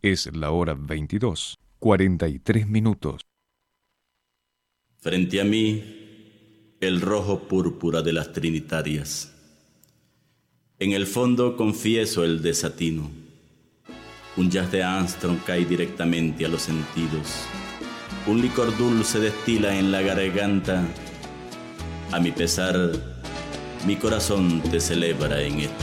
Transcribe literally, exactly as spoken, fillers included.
Es la hora veintidós, cuarenta y tres minutos. Frente a mí, el rojo púrpura de las trinitarias. En el fondo confieso el desatino. Un jazz de Armstrong cae directamente a los sentidos. Un licor dulce destila en la garganta. A mi pesar, mi corazón te celebra en esta